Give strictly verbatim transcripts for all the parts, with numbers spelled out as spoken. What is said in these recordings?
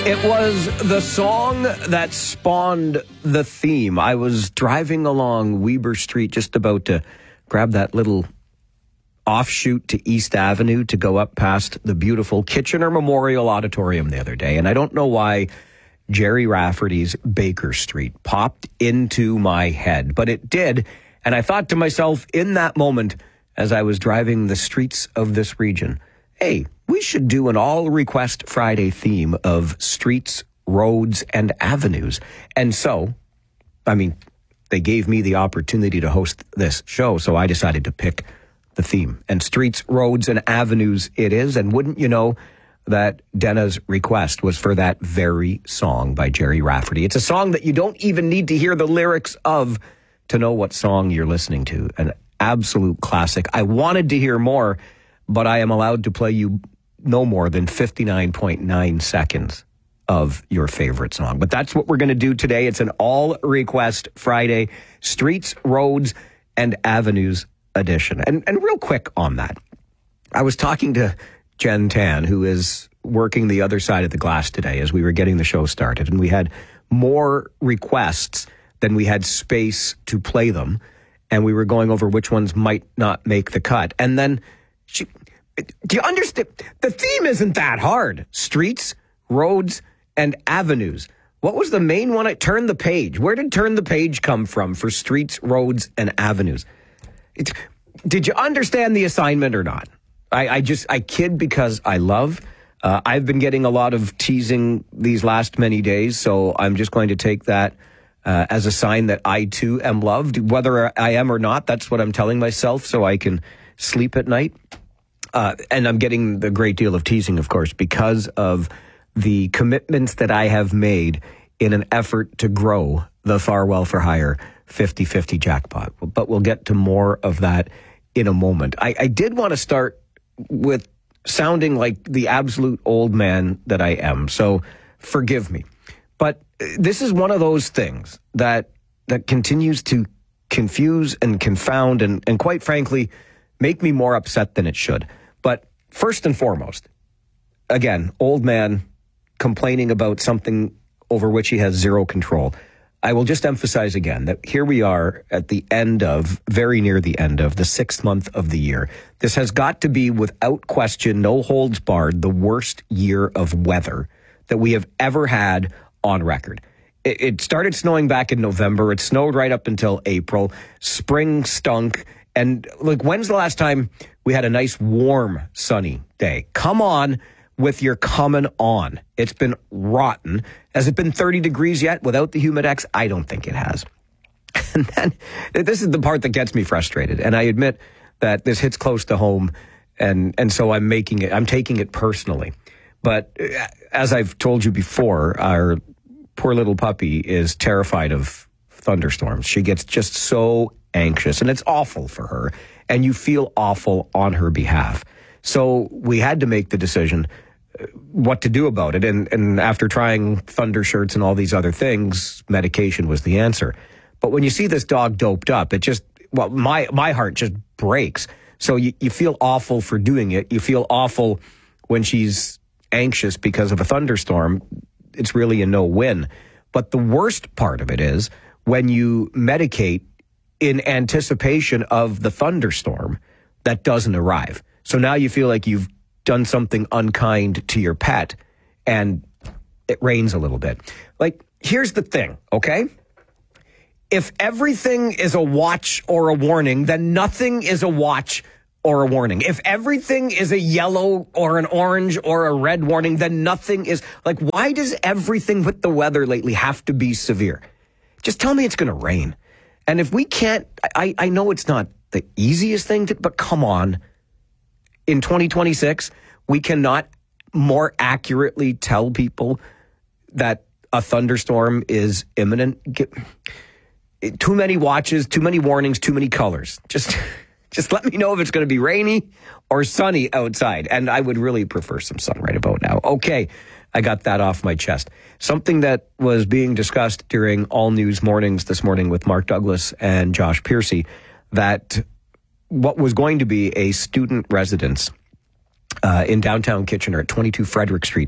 It was the song that spawned the theme. I was driving along Weber Street, just about to grab that little offshoot to East Avenue to go up past the beautiful Kitchener Memorial Auditorium the other day. And I don't know why Gerry Rafferty's Baker Street popped into my head, but it did. And I thought to myself in that moment, as I was driving the streets of this region, hey, we should do an all request Friday theme of streets, roads, and avenues. And so, I mean, they gave me the opportunity to host this show, so I decided to pick the theme. And streets, roads, and avenues it is. And wouldn't you know that Dena's request was for that very song by Gerry Rafferty. It's a song that you don't even need to hear the lyrics of to know what song you're listening to. An absolute classic. I wanted to hear more, but I am allowed to play you no more than fifty-nine point nine seconds of your favorite song. But that's what we're going to do today. It's an all request Friday, streets, roads, and avenues edition. And and real quick on that, I was talking to Jen Tan, who is working the other side of the glass today as we were getting the show started, and we had more requests than we had space to play them, and we were going over which ones might not make the cut. And then she... Do you understand? The theme isn't that hard. Streets, roads, and avenues. What was the main one? I Turn the Page. Where did Turn the Page come from for streets, roads, and avenues? It, did you understand the assignment or not? I, I just, I kid because I love. Uh, I've been getting a lot of teasing these last many days, so I'm just going to take that uh, as a sign that I too am loved. Whether I am or not, that's what I'm telling myself so I can sleep at night. Uh, and I'm getting the great deal of teasing, of course, because of the commitments that I have made in an effort to grow the Farwell for Hire fifty-fifty jackpot. But we'll get to more of that in a moment. I, I did want to start with sounding like the absolute old man that I am, so forgive me. But this is one of those things that that continues to confuse and confound and, and quite frankly, make me more upset than it should. But first and foremost, again, old man complaining about something over which he has zero control. I will just emphasize again that here we are at the end of, very near the end of, the sixth month of the year. This has got to be, without question, no holds barred, the worst year of weather that we have ever had on record. It, it started snowing back in November. It snowed right up until April. Spring stunk. And like, when's the last time we had a nice, warm, sunny day? Come on with your coming on. It's been rotten. Has it been thirty degrees yet without the Humidex? I don't think it has. And then this is the part that gets me frustrated. And I admit that this hits close to home. And, and so I'm making it, I'm taking it personally. But as I've told you before, our poor little puppy is terrified of thunderstorms. She gets just so anxious, and it's awful for her, and you feel awful on her behalf. So we had to make the decision uh, what to do about it, and, and after trying thunder shirts and all these other things, medication was the answer. But when you see this dog doped up, it just, well, my, my heart just breaks. So you, you feel awful for doing it. You feel awful when she's anxious because of a thunderstorm. It's really a no-win. But the worst part of it is when you medicate in anticipation of the thunderstorm that doesn't arrive. So now you feel like you've done something unkind to your pet and it rains a little bit. Like, here's the thing, okay? If everything is a watch or a warning, then nothing is a watch or a warning. If everything is a yellow or an orange or a red warning, then nothing is. Like, why does everything with the weather lately have to be severe? Just tell me it's going to rain. And if we can't, I, I know it's not the easiest thing to, but come on. In twenty twenty-six, we cannot more accurately tell people that a thunderstorm is imminent. Get, too many watches, too many warnings, too many colors. Just, just let me know if it's going to be rainy or sunny outside. And I would really prefer some sun right about now. Okay. I got that off my chest. Something that was being discussed during All News Mornings this morning with Mark Douglas and Josh Piercy, that what was going to be a student residence uh, in downtown Kitchener at twenty-two Frederick Street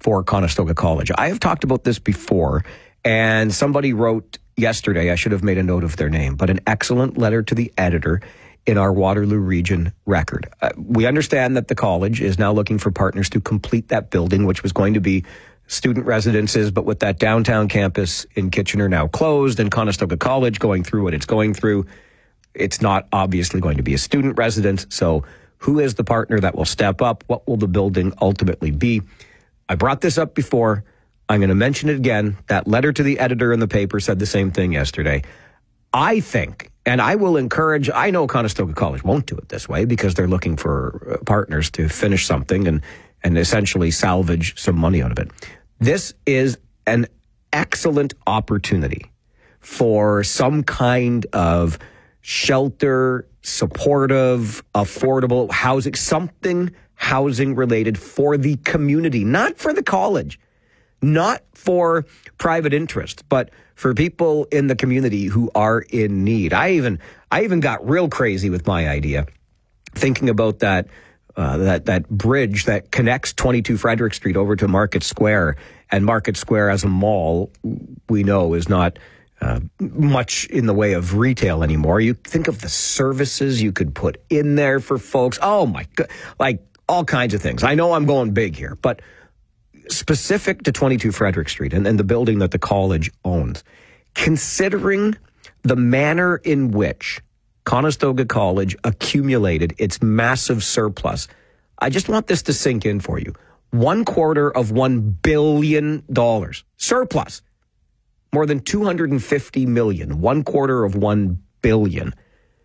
for Conestoga College. I have talked about this before, and somebody wrote yesterday, I should have made a note of their name, but an excellent letter to the editor in our Waterloo Region Record. Uh, we understand that the college is now looking for partners to complete that building, which was going to be student residences, but with that downtown campus in Kitchener now closed and Conestoga College going through what it's going through, it's not obviously going to be a student residence. So who is the partner that will step up? What will the building ultimately be? I brought this up before. I'm going to mention it again. That letter to the editor in the paper said the same thing yesterday. I think, and I will encourage, I know Conestoga College won't do it this way because they're looking for partners to finish something and, and essentially salvage some money out of it. This is an excellent opportunity for some kind of shelter, supportive, affordable housing, something housing related for the community, not for the college, not for private interest, but for people in the community who are in need. I even I even got real crazy with my idea, thinking about that uh, that that bridge that connects twenty-two Frederick Street over to Market Square, and Market Square as a mall, we know, is not uh, much in the way of retail anymore. You think of the services you could put in there for folks. Oh my God, like all kinds of things. I know I'm going big here, but specific to twenty-two Frederick Street and, and the building that the college owns, considering the manner in which Conestoga College accumulated its massive surplus, I just want this to sink in for you. One quarter of one billion dollars surplus, more than two hundred fifty million, one quarter of one billion.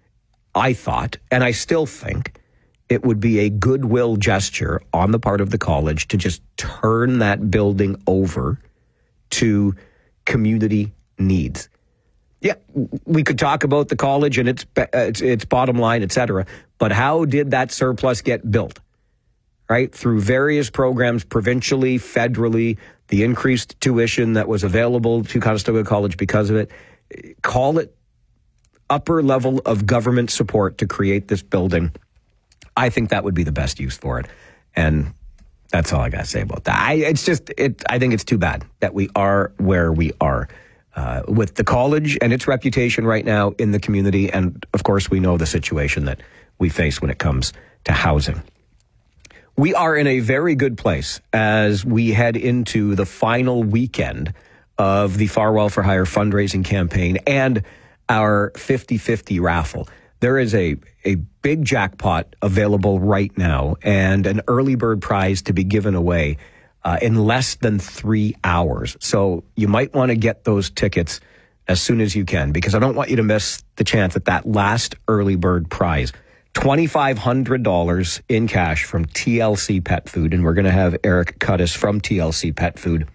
I thought, and I still think, it would be a goodwill gesture on the part of the college to just turn that building over to community needs. Yeah, we could talk about the college and its its, its bottom line, et cetera, but how did that surplus get built? Right? Through various programs, provincially, federally, the increased tuition that was available to Conestoga College because of it. Call it upper level of government support to create this building. I think that would be the best use for it. And that's all I got to say about that. I, it's just, it. I think it's too bad that we are where we are uh, with the college and its reputation right now in the community. And of course, we know the situation that we face when it comes to housing. We are in a very good place as we head into the final weekend of the Farwell for Hire fundraising campaign and our fifty-fifty raffle. There is a, a big jackpot available right now and an early bird prize to be given away uh, in less than three hours. So you might want to get those tickets as soon as you can, because I don't want you to miss the chance at that last early bird prize. twenty-five hundred dollars in cash from T L C Pet Food. And we're going to have Eric Cuttis from T L C Pet Food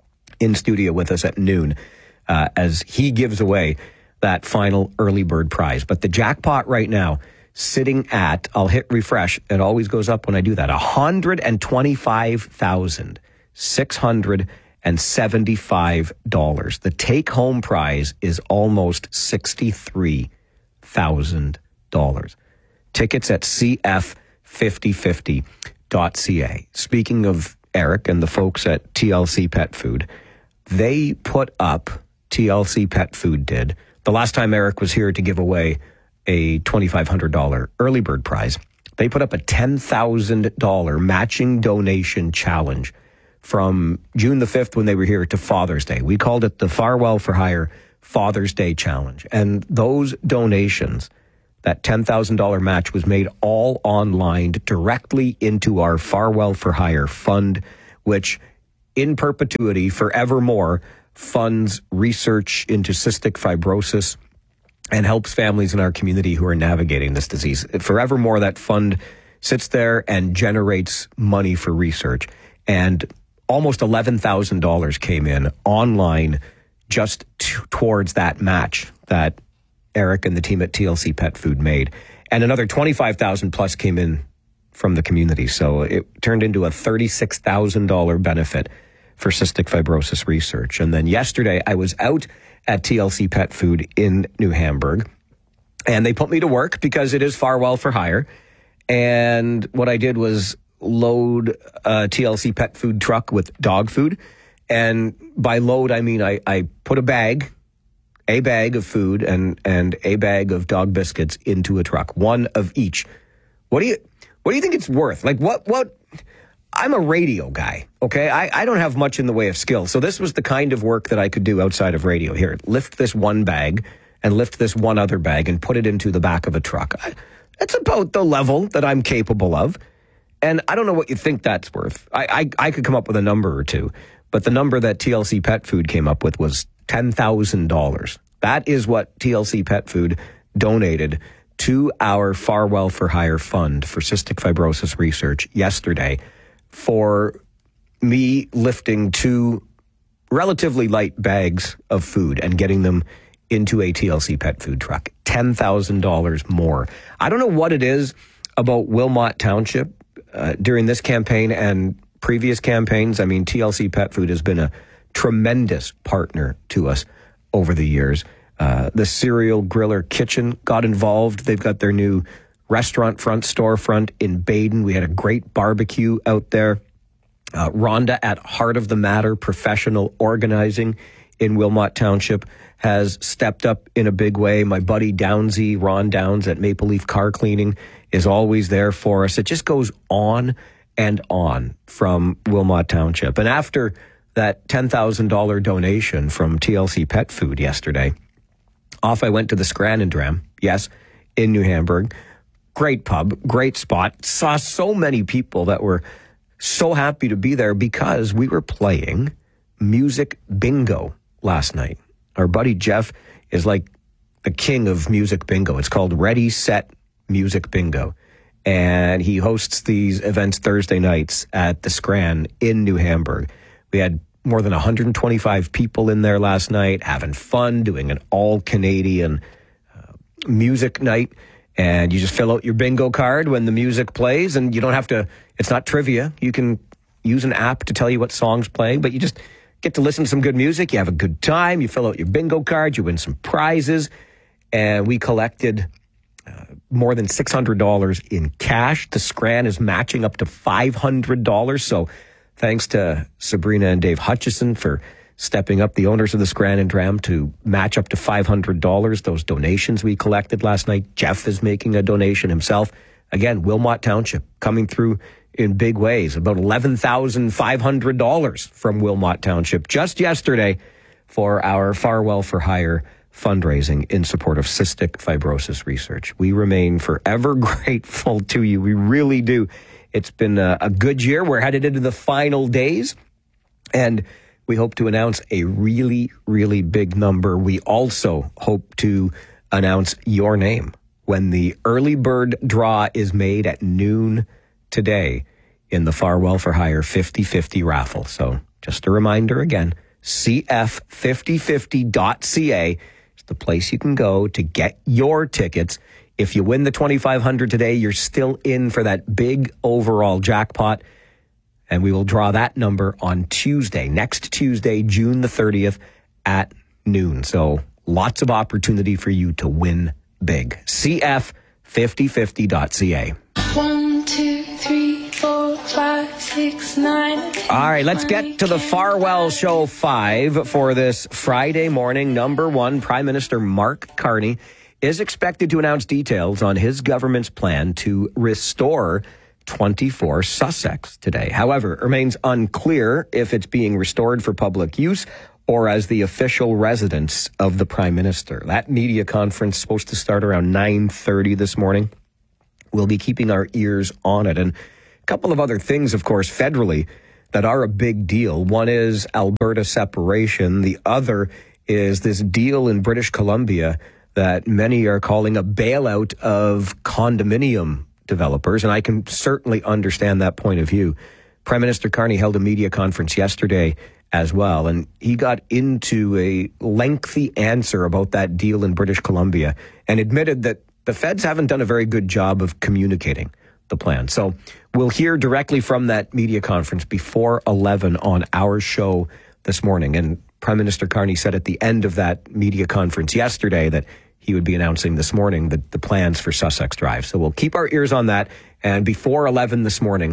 in studio with us at noon uh, as he gives away that final early bird prize. But the jackpot right now sitting at, I'll hit refresh. It always goes up when I do that. one hundred twenty-five thousand six hundred seventy-five dollars. The take home prize is almost sixty-three thousand dollars. Tickets at c f fifty fifty dot c a. Speaking of Eric and the folks at T L C Pet Food, they put up, T L C Pet Food did, the last time Eric was here to give away a twenty-five hundred dollars early bird prize, they put up a ten thousand dollars matching donation challenge from June the fifth when they were here to Father's Day. We called it the Farwell for Hire Father's Day Challenge. And those donations, that ten thousand dollars match, was made all online directly into our Farwell for Hire fund, which in perpetuity, forevermore, funds research into cystic fibrosis and helps families in our community who are navigating this disease. Forevermore, that fund sits there and generates money for research. And almost eleven thousand dollars came in online just t- towards that match that Eric and the team at T L C Pet Food made. And another twenty-five thousand dollars plus came in from the community. So it turned into a thirty-six thousand dollars benefit for cystic fibrosis research. And then yesterday I was out at T L C Pet Food in New Hamburg, and they put me to work because it is Farwell for Hire. And what I did was load a T L C pet food truck with dog food. And by load, I mean I, I put a bag, a bag of food and, and a bag of dog biscuits into a truck, one of each. What do you what do you think it's worth? Like what what I'm a radio guy, okay? I, I don't have much in the way of skill. So this was the kind of work that I could do outside of radio. Here, lift this one bag and lift this one other bag and put it into the back of a truck. I, it's about the level that I'm capable of. And I don't know what you think that's worth. I, I, I could come up with a number or two. But the number that T L C Pet Food came up with was ten thousand dollars. That is what T L C Pet Food donated to our Farwell for Hire Fund for Cystic Fibrosis Research yesterday for me lifting two relatively light bags of food and getting them into a T L C Pet Food truck. ten thousand dollars more. I don't know what it is about Wilmot Township uh, during this campaign and previous campaigns. I mean, T L C Pet Food has been a tremendous partner to us over the years. Uh, the Cereal Griller Kitchen got involved. They've got their new restaurant front storefront in Baden. We had a great barbecue out there. Uh, Rhonda at Heart of the Matter Professional Organizing in Wilmot Township has stepped up in a big way. My buddy Downsy, Ron Downs at Maple Leaf Car Cleaning, is always there for us. It just goes on and on from Wilmot Township. And after that ten thousand dollars donation from T L C Pet Food yesterday, off I went to the Scranton Dram, yes, in New Hamburg. Great pub, great spot. Saw so many people that were so happy to be there because we were playing music bingo last night. Our buddy Jeff is like the king of music bingo. It's called Ready, Set, Music Bingo. And he hosts these events Thursday nights at the Scran in New Hamburg. We had more than one hundred twenty-five people in there last night having fun, doing an all-Canadian uh, music night. And you just fill out your bingo card when the music plays, and you don't have to, it's not trivia. You can use an app to tell you what song's playing, but you just get to listen to some good music. You have a good time. You fill out your bingo card. You win some prizes. And we collected uh, more than six hundred dollars in cash. The Scran is matching up to five hundred dollars. So thanks to Sabrina and Dave Hutchison for stepping up, the owners of the Scran and Dram, to match up to five hundred dollars. Those donations we collected last night. Jeff is making a donation himself. Again, Wilmot Township coming through in big ways. About eleven thousand five hundred dollars from Wilmot Township just yesterday for our Farwell for Hire fundraising in support of cystic fibrosis research. We remain forever grateful to you. We really do. It's been a, a good year. We're headed into the final days, and we hope to announce a really, really big number. We also hope to announce your name when the early bird draw is made at noon today in the Farwell for Hire fifty fifty raffle. So just a reminder again, c f fifty fifty dot c a is the place you can go to get your tickets. If you win the twenty-five hundred today, you're still in for that big overall jackpot. And we will draw that number on Tuesday, next Tuesday, June the thirtieth at noon. So lots of opportunity for you to win big. c f fifty fifty dot c a. One, two, three, four, five, six, nine. All right, let's get to the Farwell Show five for this Friday morning. Number one, Prime Minister Mark Carney is expected to announce details on his government's plan to restore twenty-four Sussex today. However, it remains unclear if it's being restored for public use or as the official residence of the Prime Minister. That media conference is supposed to start around nine thirty this morning. We'll be keeping our ears on it. And a couple of other things, of course, federally that are a big deal. One is Alberta separation. The other is this deal in British Columbia that many are calling a bailout of condominium developers, and I can certainly understand that point of view. Prime Minister Carney held a media conference yesterday as well, and he got into a lengthy answer about that deal in British Columbia and admitted that the feds haven't done a very good job of communicating the plan. So we'll hear directly from that media conference before eleven on our show this morning. And Prime Minister Carney said at the end of that media conference yesterday that he would be announcing this morning the, the plans for Sussex Drive. So we'll keep our ears on that. And before eleven this morning,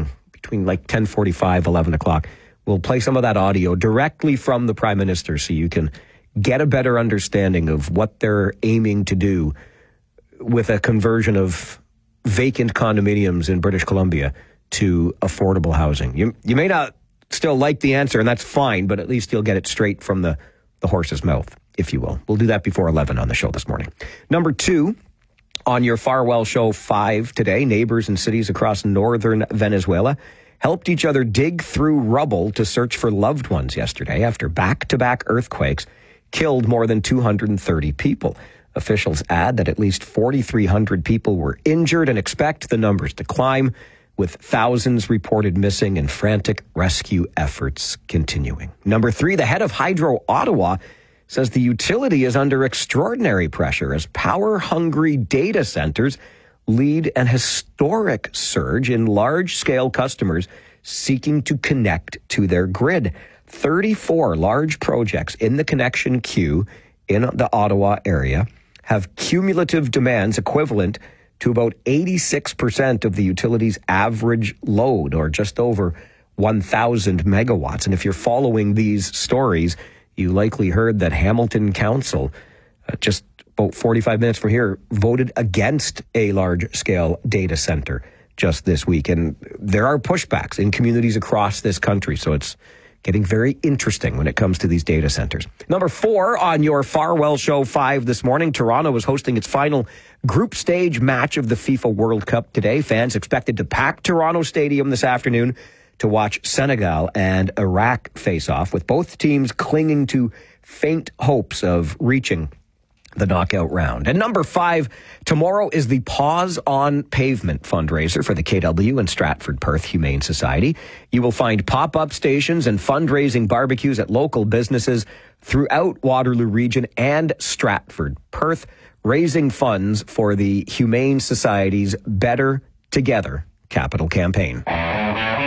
between like ten forty-five, eleven o'clock. We'll play some of that audio directly from the Prime Minister so you can get a better understanding of what they're aiming to do with a conversion of vacant condominiums in British Columbia to affordable housing. You you may not still like the answer, and that's fine, but at least you'll get it straight from the, the horse's mouth, if you will. We'll do that before eleven on the show this morning. Number two, on your Farwell Show five today, neighbors in cities across northern Venezuela helped each other dig through rubble to search for loved ones yesterday after back-to-back earthquakes killed more than two hundred thirty people. Officials add that at least forty-three hundred people were injured and expect the numbers to climb, with thousands reported missing and frantic rescue efforts continuing. Number three, the head of Hydro Ottawa says the utility is under extraordinary pressure as power-hungry data centers lead an historic surge in large-scale customers seeking to connect to their grid. thirty-four large projects in the connection queue in the Ottawa area have cumulative demands equivalent to about eighty-six percent of the utility's average load, or just over one thousand megawatts. And if you're following these stories, you likely heard that Hamilton Council, uh, just about forty-five minutes from here, voted against a large-scale data center just this week. And there are pushbacks in communities across this country, so it's getting very interesting when it comes to these data centers. Number four on your Farwell Show five this morning, Toronto is hosting its final group stage match of the FIFA World Cup today. Fans expected to pack Toronto Stadium this afternoon to watch Senegal and Iraq face off, with both teams clinging to faint hopes of reaching the knockout round. And number five, tomorrow is the Pause on Pavement fundraiser for the K W and Stratford Perth Humane Society. You will find pop-up stations and fundraising barbecues at local businesses throughout Waterloo Region and Stratford Perth, raising funds for the Humane Society's Better Together capital campaign.